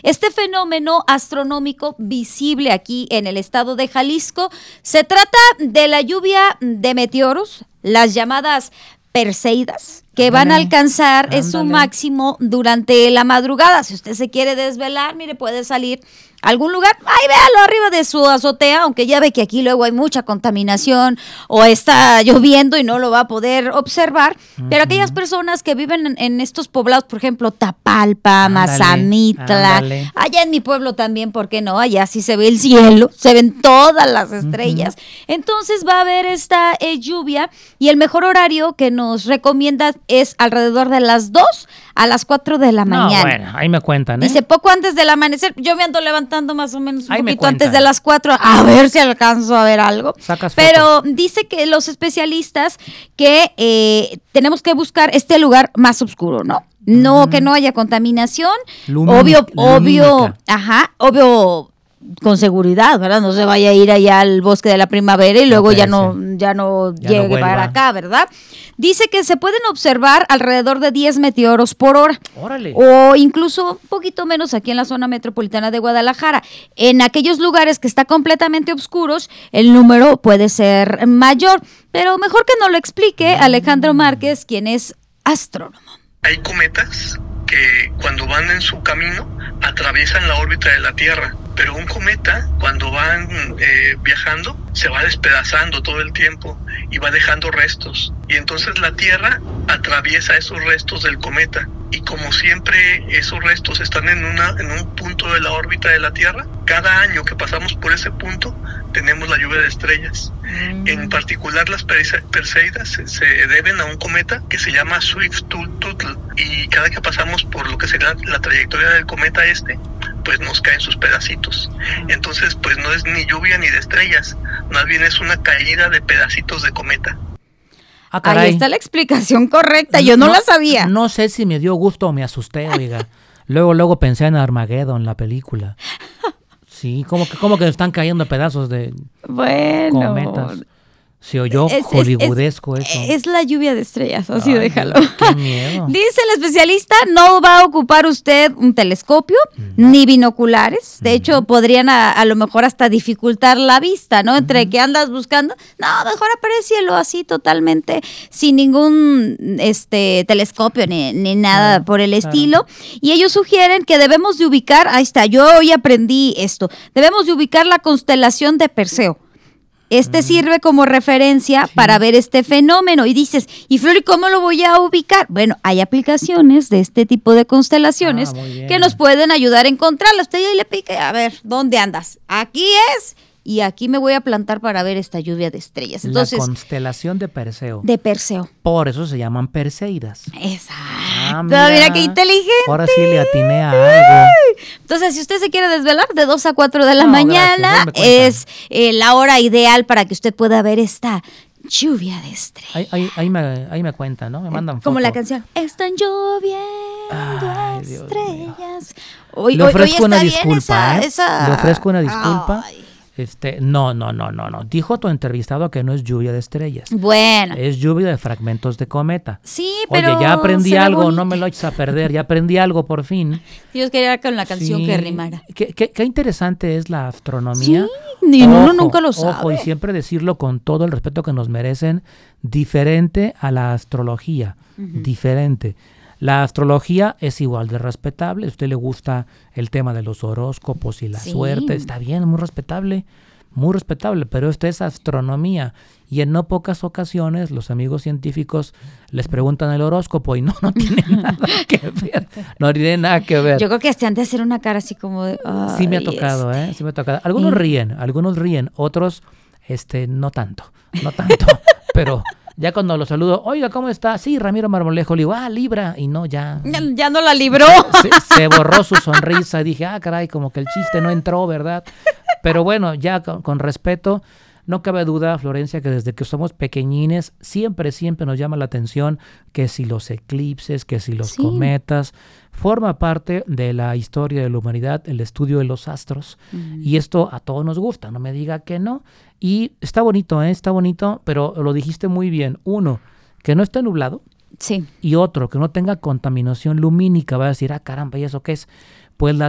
este fenómeno astronómico visible aquí en el estado de Jalisco. Se trata de la lluvia de meteoros, las llamadas Perseidas, que van a alcanzar su máximo durante la madrugada. Si usted se quiere desvelar, mire, puede salir a algún lugar, ahí véalo arriba de su azotea, aunque ya ve que aquí luego hay mucha contaminación o está lloviendo y no lo va a poder observar, pero aquellas personas que viven en estos poblados, por ejemplo, Tapalpa, Mazamitla, allá en mi pueblo también, ¿por qué no? Allá sí se ve el cielo, se ven todas las estrellas, entonces va a haber esta lluvia y el mejor horario que nos recomienda es alrededor de las 2 a las 4 de la mañana. No, bueno, ahí me cuentan, ¿eh? Dice, poco antes del amanecer, yo me ando levantando más o menos un poquito antes de las 4, a ver si alcanzo a ver algo. Pero dice que los especialistas que tenemos que buscar este lugar más oscuro, ¿no? No, que no haya contaminación, obvio, con seguridad, ¿verdad? No se vaya a ir allá al bosque de la primavera y luego ya no llegue para acá, ¿verdad? Dice que se pueden observar alrededor de 10 meteoros por hora. ¡Órale! O incluso un poquito menos aquí en la zona metropolitana de Guadalajara. En aquellos lugares que están completamente oscuros, el número puede ser mayor. Pero mejor que nos lo explique Alejandro Márquez, quien es astrónomo. Hay cometas que cuando van en su camino atraviesan la órbita de la Tierra, pero un cometa cuando van viajando se va despedazando todo el tiempo y va dejando restos, y entonces la Tierra atraviesa esos restos del cometa, y como siempre esos restos están en un punto de la órbita de la Tierra, cada año que pasamos por ese punto tenemos la lluvia de estrellas. En particular las Perseidas se deben a un cometa que se llama Swift-Tuttle, y cada que pasamos por lo que sería la trayectoria del cometa pues nos caen sus pedacitos. Entonces pues no es ni lluvia ni de estrellas, más bien es una caída de pedacitos de cometa. Ahí está la explicación correcta, yo no la sabía. No sé si me dio gusto o me asusté, oiga. Luego pensé en Armageddon, la película. Sí, como que están cayendo pedazos de cometas. Se oyó hollywoodesco eso. Es la lluvia de estrellas, así déjalo. Qué miedo. Dice el especialista, no va a ocupar usted un telescopio ni binoculares. De hecho, podrían a lo mejor hasta dificultar la vista, ¿no? Entre que andas buscando, no, mejor aprécielo así totalmente, sin ningún telescopio ni nada por el estilo. Y ellos sugieren que debemos de ubicar, ahí está, yo hoy aprendí esto, debemos de ubicar la constelación de Perseo. Sirve como referencia para ver este fenómeno. Y dices, ¿y Flori, cómo lo voy a ubicar? Bueno, hay aplicaciones de este tipo de constelaciones que nos pueden ayudar a encontrarlo. Usted ya le pique, a ver, ¿dónde andas? Aquí es, y aquí me voy a plantar para ver esta lluvia de estrellas. Entonces, la constelación de Perseo. De Perseo. Por eso se llaman Perseidas. Exacto. Mira qué inteligente. Ahora sí le atiné a algo. Entonces, si usted se quiere desvelar de 2 a 4 de la mañana, es la hora ideal para que usted pueda ver esta lluvia de estrellas. Ahí me cuentan, ¿no? Me mandan fotos. Como la canción, están lloviendo estrellas. Le ofrezco una disculpa, Le ofrezco una disculpa. No. Dijo tu entrevistado que no es lluvia de estrellas. Bueno. Es lluvia de fragmentos de cometa. Sí, pero oye, ya aprendí algo, no me lo eches a perder, ya aprendí algo por fin. Dios quería con la canción que rimara. Qué interesante es la astronomía. Sí, y uno nunca lo sabe. Ojo, y siempre decirlo con todo el respeto que nos merecen, diferente a la astrología, diferente. La astrología es igual de respetable. A usted le gusta el tema de los horóscopos y la suerte. Está bien, muy respetable, pero esto es astronomía. Y en no pocas ocasiones los amigos científicos les preguntan el horóscopo y no tiene nada que ver. No tiene nada que ver. Yo creo que hasta han de hacer una cara así como de... Sí me ha tocado, sí me ha tocado. Algunos ríen, otros no tanto, pero... Ya cuando lo saludo, oiga, ¿cómo está? Sí, Ramiro Marmolejo, le digo, Libra, y no, ya no la libró. Se borró su sonrisa y dije, caray, como que el chiste no entró, ¿verdad? Pero bueno, ya con respeto, no cabe duda, Florencia, que desde que somos pequeñines, siempre nos llama la atención que si los eclipses, que si los cometas, forma parte de la historia de la humanidad, el estudio de los astros, y esto a todos nos gusta, no me diga que no. Y está bonito, pero lo dijiste muy bien. Uno, que no esté nublado. Sí. Y otro, que no tenga contaminación lumínica. Va a decir, caramba, ¿y eso qué es? Pues las